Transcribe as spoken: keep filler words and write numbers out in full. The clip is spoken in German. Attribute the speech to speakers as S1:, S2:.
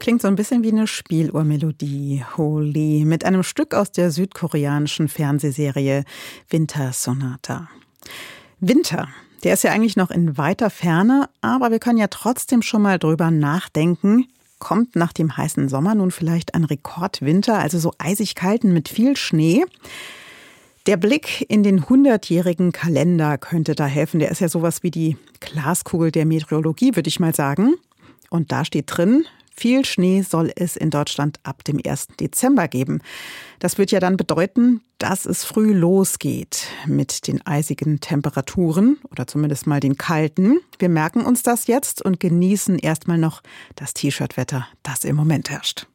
S1: Klingt so ein bisschen wie eine Spieluhrmelodie, Holy, mit einem Stück aus der südkoreanischen Fernsehserie Winter Sonata. Winter, der ist ja eigentlich noch in weiter Ferne, aber wir können ja trotzdem schon mal drüber nachdenken. Kommt nach dem heißen Sommer nun vielleicht ein Rekordwinter, also so eisig kalten mit viel Schnee? Der Blick in den hundertjährigen Kalender könnte da helfen. Der ist ja sowas wie die Glaskugel der Meteorologie, würde ich mal sagen. Und da steht drin, viel Schnee soll es in Deutschland ab dem ersten Dezember geben. Das wird ja dann bedeuten, dass es früh losgeht mit den eisigen Temperaturen oder zumindest mal den kalten. Wir merken uns das jetzt und genießen erstmal noch das T-Shirt-Wetter, das im Moment herrscht.